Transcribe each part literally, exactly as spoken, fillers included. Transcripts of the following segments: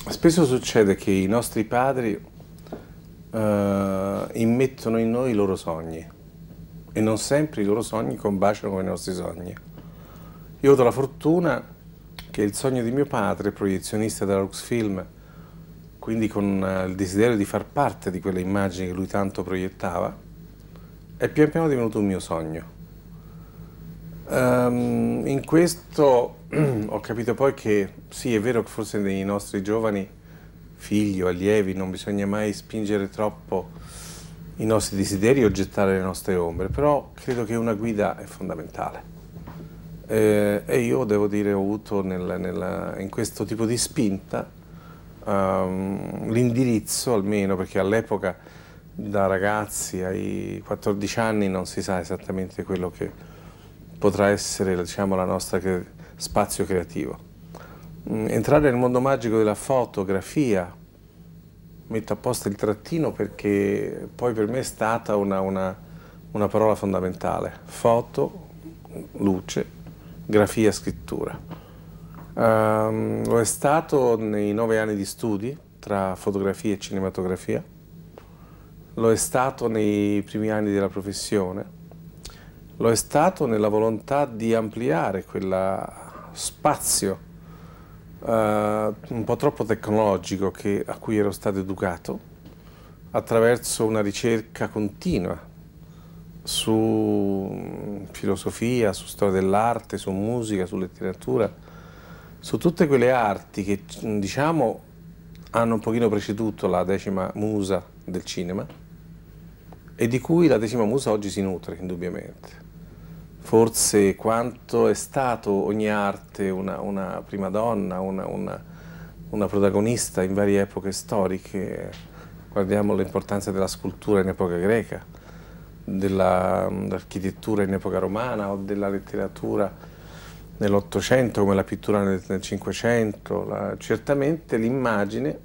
Spesso succede che i nostri padri eh, immettono in noi i loro sogni e non sempre i loro sogni combaciano con i nostri sogni. Io ho avuto la fortuna che il sogno di mio padre, proiezionista della Luxfilm, quindi con eh, il desiderio di far parte di quelle immagini che lui tanto proiettava, è pian piano divenuto un mio sogno. Um, in questo ho capito poi che sì, è vero che forse nei nostri giovani figli o allievi non bisogna mai spingere troppo i nostri desideri o gettare le nostre ombre, però credo che una guida è fondamentale. Eh, e io devo dire ho avuto nel, nella, in questo tipo di spinta um, l'indirizzo almeno, perché all'epoca da ragazzi ai quattordici anni non si sa esattamente quello che potrà essere, diciamo, la nostra cre- spazio creativo. Mm, Entrare nel mondo magico della fotografia, metto apposta il trattino perché poi per me è stata una, una, una parola fondamentale. Foto, luce, grafia, scrittura. Ehm, lo è stato nei nove anni di studi tra fotografia e cinematografia, lo è stato nei primi anni della professione, lo è stato nella volontà di ampliare quel spazio uh, un po' troppo tecnologico che, a cui ero stato educato, attraverso una ricerca continua su filosofia, su storia dell'arte, su musica, su letteratura, su tutte quelle arti che, diciamo, hanno un pochino preceduto la decima musa del cinema e di cui la decima musa oggi si nutre, indubbiamente. Forse quanto è stato ogni arte una, una prima donna, una, una, una protagonista in varie epoche storiche. Guardiamo l'importanza della scultura in epoca greca, dell'architettura in epoca romana o della letteratura nell'Ottocento come la pittura nel, nel Cinquecento. La, certamente l'immagine,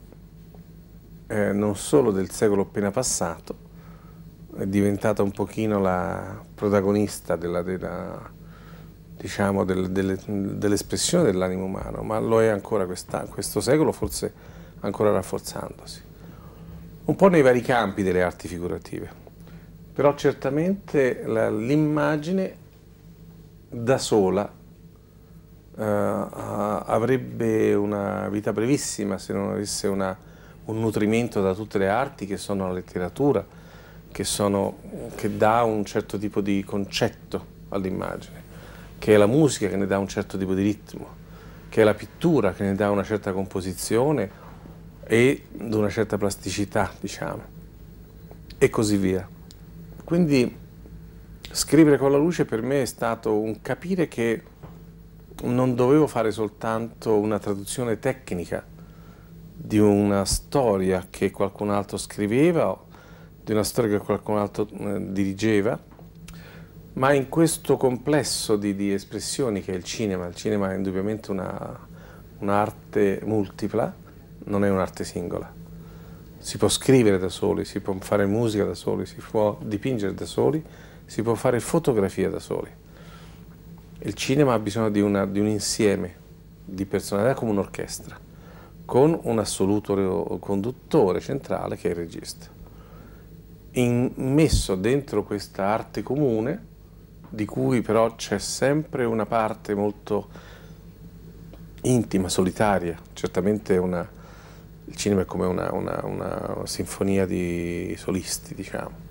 eh, non solo del secolo appena passato, è diventata un pochino la protagonista della, della, diciamo, del, delle, dell'espressione dell'animo umano, ma lo è ancora questa, questo secolo, forse ancora rafforzandosi. Un po' nei vari campi delle arti figurative, però certamente la, l'immagine da sola eh, avrebbe una vita brevissima se non avesse una, un nutrimento da tutte le arti che sono la letteratura, Che, sono, che dà un certo tipo di concetto all'immagine, che è la musica che ne dà un certo tipo di ritmo, che è la pittura che ne dà una certa composizione e una certa plasticità, diciamo, e così via. Quindi scrivere con la luce per me è stato un capire che non dovevo fare soltanto una traduzione tecnica di una storia che qualcun altro scriveva, di una storia che qualcun altro eh, dirigeva, ma in questo complesso di, di espressioni che è il cinema. Il cinema è indubbiamente una, un'arte multipla, non è un'arte singola. Si può scrivere da soli, si può fare musica da soli, si può dipingere da soli, si può fare fotografia da soli. Il cinema ha bisogno di, una, di un insieme di personalità come un'orchestra, con un assoluto conduttore centrale che è il regista. Immesso dentro questa arte comune, di cui però c'è sempre una parte molto intima, solitaria. Certamente una, il cinema è come una, una, una sinfonia di solisti, diciamo.